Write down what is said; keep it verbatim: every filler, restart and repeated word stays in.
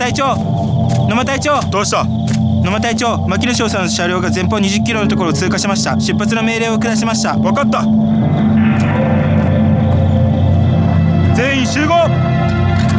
隊長、野間隊長。 どうした？ 野間隊長、牧野翔さんの車両が前方にじゅっキロのところを通過しました。出発の命令を下しました。 分かった。全員集合。